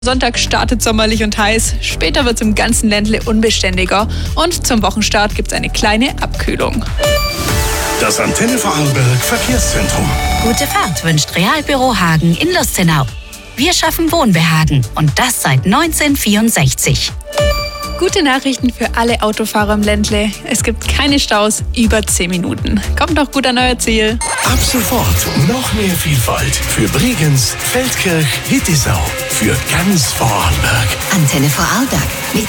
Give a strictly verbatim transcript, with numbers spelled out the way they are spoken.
Sonntag startet sommerlich und heiß, später wird es im ganzen Ländle unbeständiger und zum Wochenstart gibt es eine kleine Abkühlung. Das Antenne Vorarlberg Verkehrszentrum. Gute Fahrt wünscht Realbüro Hagen in Lustenau. Wir schaffen Wohnbehagen und das seit neunzehnhundertvierundsechzig. Gute Nachrichten für alle Autofahrer im Ländle. Es gibt keine Staus über zehn Minuten. Kommt noch gut an euer Ziel. Ab sofort noch mehr Vielfalt für Bregenz, Feldkirch, Hittisau. Für ganz Vorarlberg. Antenne Vorarlberg mit